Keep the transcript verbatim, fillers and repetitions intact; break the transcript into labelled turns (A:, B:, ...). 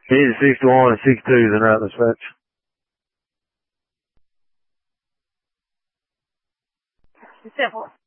A: He's sixty-one and sixty-two is in route dispatch.
B: Simple.